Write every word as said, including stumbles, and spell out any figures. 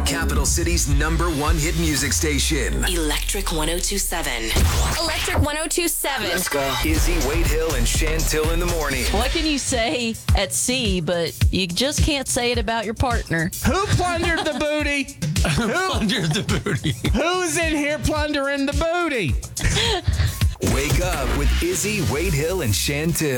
Capital City's number one hit music station. Electric one oh two seven. Electric one oh two seven. Let's go. Izzy, Wade Hill, and Chantil in the morning. What can you say at sea, but you just can't say it about your partner? Who plundered the booty? Who plundered the booty? Who's in here plundering the booty? Wake up with Izzy, Wade Hill, and Chantil.